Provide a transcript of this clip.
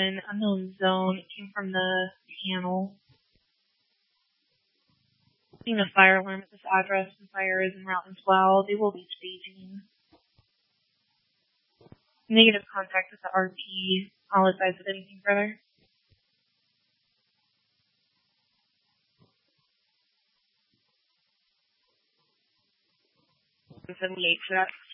7, unknown zone. It came from the panel. Seen a fire alarm at this address, and fire is en route as well. They will be staging. Negative contact with the RP. I'll advise of anything further. 78 for that.